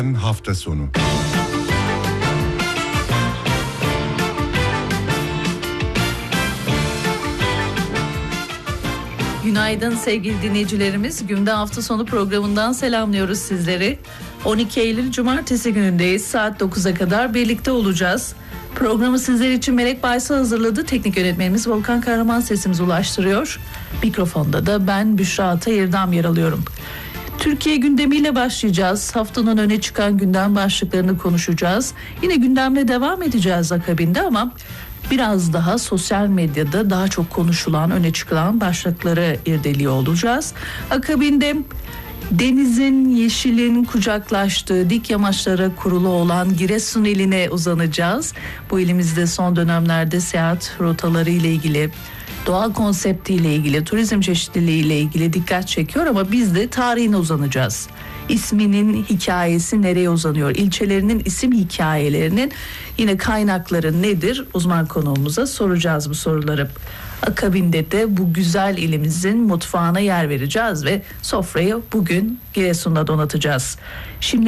hafta sonu. Günaydın sevgili dinleyicilerimiz. Günde hafta sonu programından selamlıyoruz sizleri. 12 Eylül Cumartesi günündeyiz. Saat 9'a kadar birlikte olacağız. Programı sizler için Melek Baysa hazırladı. Teknik yönetmenimiz Volkan Kahraman sesimizi ulaştırıyor. Mikrofonda da ben Büşra Atayırdam yer alıyorum. Türkiye gündemiyle başlayacağız. Haftanın öne çıkan gündem başlıklarını konuşacağız. Yine gündemle devam edeceğiz akabinde ama biraz daha sosyal medyada daha çok konuşulan, öne çıkan başlıkları irdeliyor olacağız. Akabinde denizin, yeşilin kucaklaştığı dik yamaçlara kurulu olan Giresun iline uzanacağız. Bu ilimizde son dönemlerde seyahat rotaları ile ilgili, doğa konseptiyle ilgili, turizm çeşitliliği ile ilgili dikkat çekiyor ama biz de tarihine uzanacağız. İsminin hikayesi nereye uzanıyor? İlçelerinin isim hikayelerinin yine kaynakları nedir? Uzman konuğumuza soracağız bu soruları. Akabinde de bu güzel ilimizin mutfağına yer vereceğiz ve sofrayı bugün Giresun'da donatacağız. Şimdi